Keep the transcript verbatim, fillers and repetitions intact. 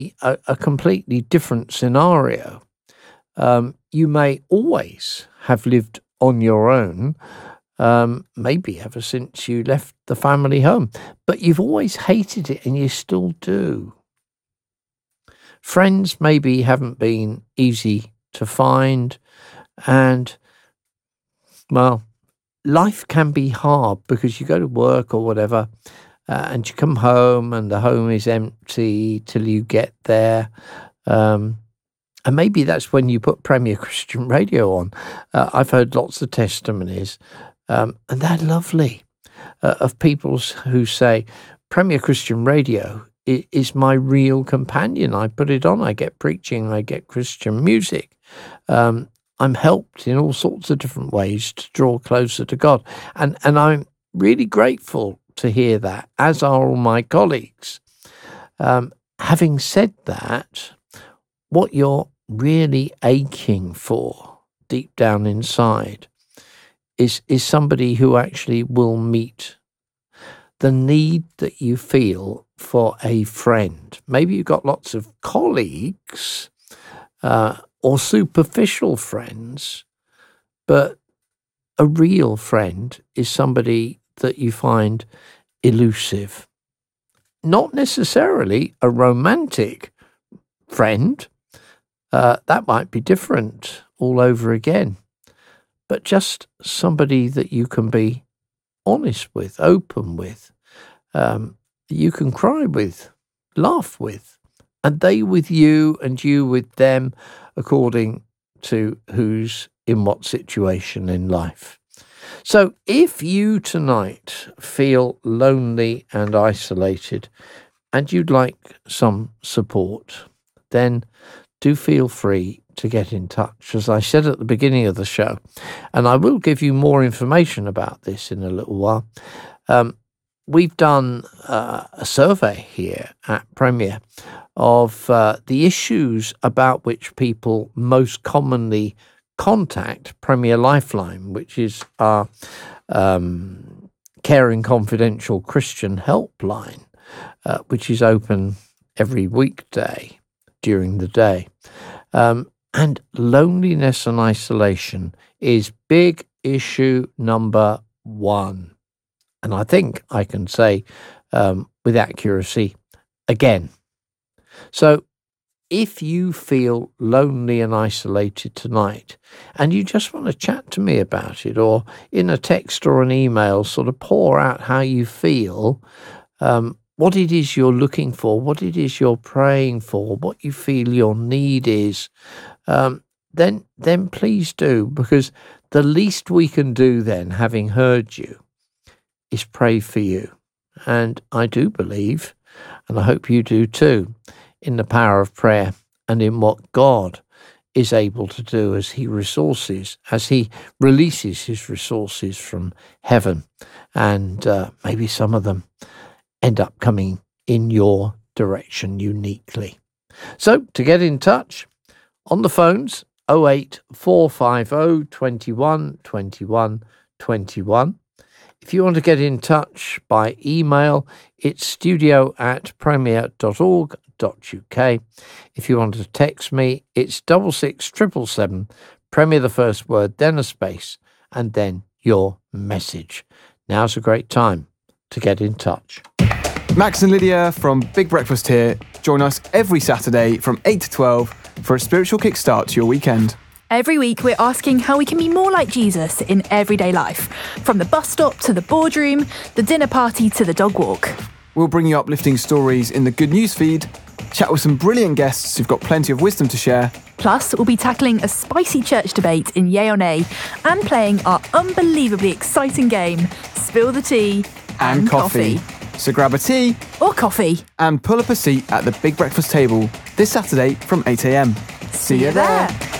a, a completely different scenario. Um, you may always have lived on your own, um, maybe ever since you left the family home, but you've always hated it and you still do. Friends maybe haven't been easy to find, and, well, life can be hard because you go to work or whatever, uh, and you come home and the home is empty till you get there. Um, and maybe that's when you put Premier Christian Radio on. Uh, I've heard lots of testimonies, um, and they're lovely, uh, of people who say, Premier Christian Radio i- is my real companion. I put it on, I get preaching, I get Christian music. Um, I'm helped in all sorts of different ways to draw closer to God. And, and I'm really grateful to hear that, as are all my colleagues. Um, having said that, what you're really aching for deep down inside is, is somebody who actually will meet the need that you feel for a friend. Maybe you've got lots of colleagues, uh, or superficial friends, but a real friend is somebody that you find elusive. Not necessarily a romantic friend, uh, that might be different all over again, but just somebody that you can be honest with, open with, um, you can cry with, laugh with, and they with you and you with them, according to who's in what situation in life. So if you tonight feel lonely and isolated and you'd like some support, then do feel free to get in touch, as I said at the beginning of the show, and I will give you more information about this in a little while. Um, we've done uh, a survey here at Premier of uh, the issues about which people most commonly contact Premier Lifeline, which is our um, caring confidential Christian helpline, uh, which is open every weekday during the day. Um, and loneliness and isolation is big issue number one. And I think I can say um, with accuracy again. So if you feel lonely and isolated tonight and you just want to chat to me about it, or in a text or an email, sort of pour out how you feel, um, what it is you're looking for, what it is you're praying for, what you feel your need is, um, then, then please do, because the least we can do then, having heard you, is pray for you. And I do believe, and I hope you do too, in the power of prayer and in what God is able to do as he resources, as he releases his resources from heaven. And uh, maybe some of them end up coming in your direction uniquely. So to get in touch, on the phones, oh eight four five oh, twenty-one, twenty-one, twenty-one. If you want to get in touch by email, it's studio at premier dot org dot uk. If you want to text me, it's double six triple seven, Premier the first word, then a space, and then your message. Now's a great time to get in touch. Max and Lydia from Big Breakfast here. Join us every Saturday from eight to twelve for a spiritual kickstart to your weekend. Every week, we're asking how we can be more like Jesus in everyday life, from the bus stop to the boardroom, the dinner party to the dog walk. We'll bring you uplifting stories in the Good News feed, chat with some brilliant guests who've got plenty of wisdom to share. Plus, we'll be tackling a spicy church debate in Yay or Nay and playing our unbelievably exciting game, Spill the Tea and, and coffee. coffee. So grab a tea or coffee and pull up a seat at the Big Breakfast table this Saturday from eight a.m. See you there.